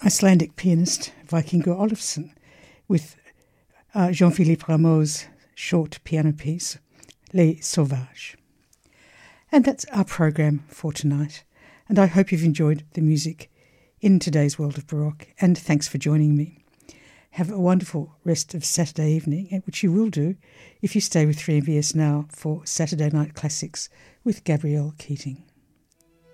Icelandic pianist Vikingur Olafsson with Jean-Philippe Rameau's short piano piece, Les Sauvages. And that's our program for tonight, and I hope you've enjoyed the music in today's world of Baroque, and thanks for joining me. Have a wonderful rest of Saturday evening, which you will do if you stay with 3MBS Now for Saturday Night Classics with Gabrielle Keating.